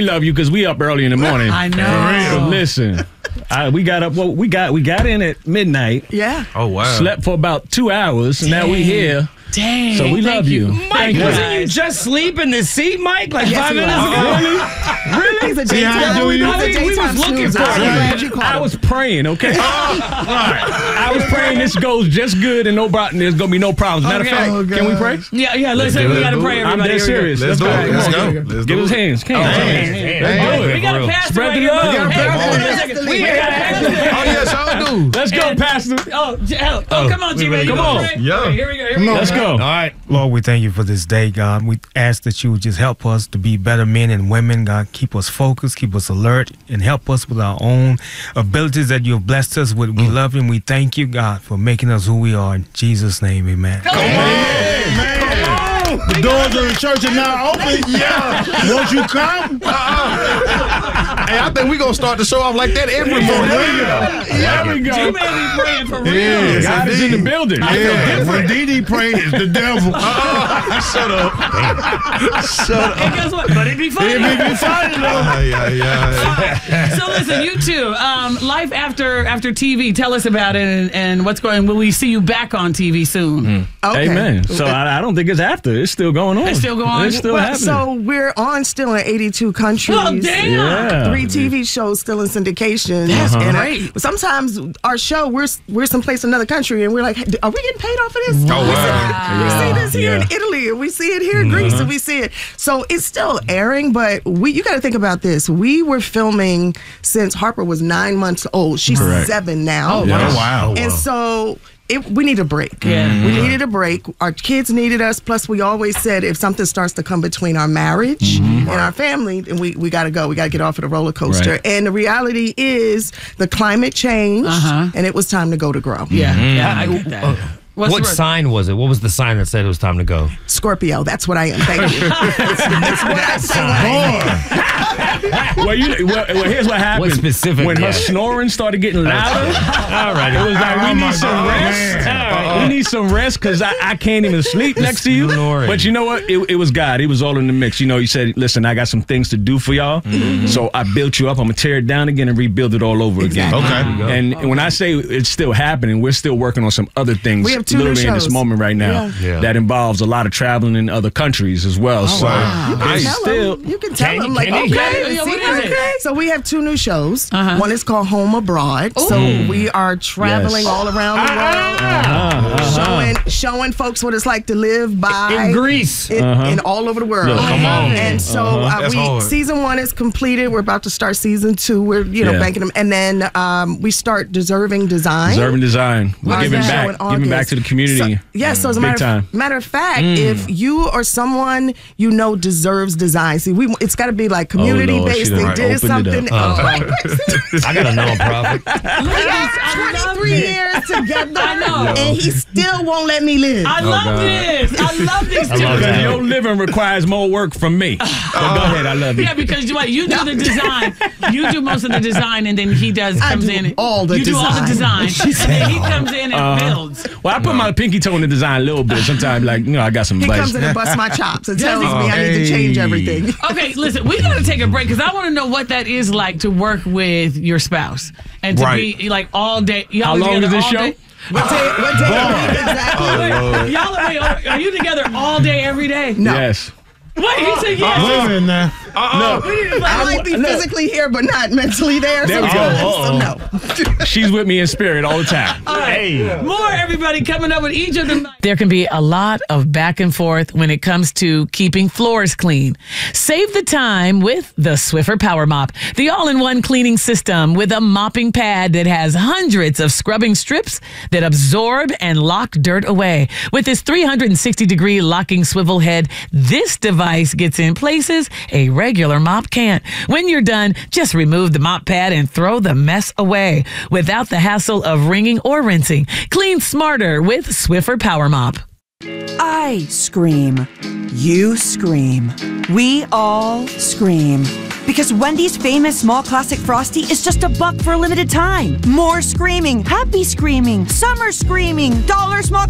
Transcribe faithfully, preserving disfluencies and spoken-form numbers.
we love you because we up early in the morning. I know. So listen, I, we got up. Well, we got we got in at midnight. Yeah. Oh wow. Slept for about two hours. And now we here. Dang. So we love you. Mike, Thank you. wasn't you just sleep in the seat, Mike? Like Yes, five he minutes was. ago? Really? Really? He's a See how daytime- you do you? he's a We- we was daytime looking snoozer. for I'm you. glad you called I him. was praying, okay? I was praying this goes just good and no problem. There's gonna be no problems. Matter Okay. of fact, Oh, can we God. pray? Yeah, yeah. Listen, do we it. gotta pray, I'm everybody. dead Here we go. serious. Let's do go. it. Come Let's on. go. Let's Give do us it. hands. Come on. Hey, Let's hey, do hey, it. We got a real. pastor Spread right the here. love. Hey, We got a hold on a pastor. second. We got a pastor. Oh, yes, I do. Let's go, Pastor. Oh, J- oh, oh, come on, G-Man. You Come gonna on. pray? Yeah. Okay, here we go. Here we go. Let's go. All right. Lord, we thank you for this day, God. We ask that you would just help us to be better men and women, God. Keep us focused, keep us alert, and help us with our own abilities that you have blessed us with. We love you and we thank you, God, for making us who we are. In Jesus' name, amen. The doors of the church are now open. Yeah. Won't you come? Hey, I think we're going to start the show off like that every morning. There we go. G-Man be praying for real. Yes, God is in the building. Yeah. When Dee Dee prays, it's the devil. Shut up. Shut up. And guess what? But it'd be funny. It make me funny, though. Yeah, yeah, yeah. So listen, you two, um, life after after T V. Tell us about it and, and what's going. Will we see you back on T V soon? Okay. Amen. So I, I don't think it's after. It's still going on. It's still going on? It's still Well, happening. so we're on still in eighty-two countries. Oh damn! yeah. Three T V shows still in syndication. That's and uh, great. sometimes our show, we're we're someplace in another country, and we're like, "Hey, are we getting paid off of this? Oh, we, wow. see, we see this here Yeah. in Italy, and we see it here in Greece, and we see it. So it's still airing, but we you got to think about this. We were filming since Harper was nine months old. She's Correct. seven now. Oh, Yeah. Oh, wow. And so it, we need a break. Yeah. We needed a break. Our kids needed us. Plus, we always said if something starts to come between our marriage and our family, then we, we got to go. We got to get off of the roller coaster. Right. And the reality is the climate changed, Uh-huh. and it was time to go to grow. Yeah, yeah, I get that. What's What the- sign was it? What was the sign that said it was time to go? Scorpio, that's what I am. Thank you. That's what I say. well, you, well, well, here's what happened. What specific- When her yeah. snoring started getting louder, All right. it was like, we Oh, need my some God, rest. man. We need some rest because I, I can't even sleep next to you. snoring. But you know what? It, it was God. It was all in the mix. You know, you said, listen, I got some things to do for y'all. So I built you up. I'm going to tear it down again and rebuild it all over again. Okay. And when I say it's still happening, we're still working on some other things We have two literally new in this shows. moment right now Yeah. Yeah. that involves a lot of traveling in other countries as well. so wow. it's Tell still... 'em. You can tell Can you- them, like, can you? okay. Yeah, yeah, what see, is it? okay. So we have two new shows. Uh-huh. One is called Home Abroad. So we are traveling Yes. all around the world, Uh-huh. showing showing folks what it's like to live by In Greece. in, in all over the world. Look, come on. And so uh, That's we hard. season one is completed. We're about to start season two. We're you know Yeah. banking them, and then um, we start Deserving Design. Deserving design. We're Our giving show back, in giving back August. to the community. So, yes, so as a Big matter, time. Of, matter of fact, if you or someone you know deserves design, see, we it's got to be like community Lord, based. she They done did opened it something. up. Oh, wait, wait, see, I got a nonprofit. Look at this. I love twenty-three it. years together, I know. and he still won't let me live. I love this. I love these two. love Because that. your living requires more work from me. But go ahead, I love you. Yeah, because you, what, you do the design. You do most of the design, and then he does I comes do in. and- all the you do all the design. design, and then he comes in and Uh-huh. builds. Well, I put my pinky toe in the design a little bit. Sometimes, like, you know, I got some He advice. comes in and busts my chops and tells Does me he? I need to change Hey. everything. Okay, listen, we got to take a break because I want to know what that is like to work with your spouse and to Right. be like all day. Y'all How be long is together this all show? day? What day? What day? of the week exactly? Wait, y'all wait, are, are you together all day, every day? No. Yes. Wait, he said yes. Wait a minute now. No, I might be look. physically here, but not mentally there. There we go. sometimes, So no. she's with me in spirit all the time. All right. More everybody coming up with each of them. There can be a lot of back and forth when it comes to keeping floors clean. Save the time with the Swiffer Power Mop, the all-in-one cleaning system with a mopping pad that has hundreds of scrubbing strips that absorb and lock dirt away. With this three hundred sixty degree locking swivel head, this device gets in places a regular mop can't. When you're done, just remove the mop pad and throw the mess away without the hassle of wringing or rinsing. Clean smarter with Swiffer Power Mop. I scream. You scream. We all scream. Because Wendy's famous small classic Frosty is just a buck for a limited time. More screaming, happy screaming, summer screaming, dollar small